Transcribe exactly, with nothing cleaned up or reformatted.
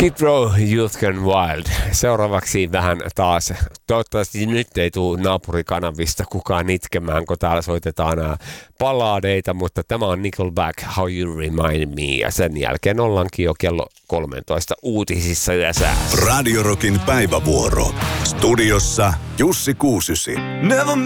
Skid Row, Youth Gone Wild. Seuraavaksi vähän taas, toivottavasti nyt ei tule naapurikanavista kukaan itkemään, kun täällä soitetaan nämä balladeita, mutta tämä on Nickelback, How You Remind Me, ja sen jälkeen ollaankin jo kello kolmetoista uutisissa ja säässä. Radio Rockin päivävuoro. Studiossa Jussi Kuusysi. Never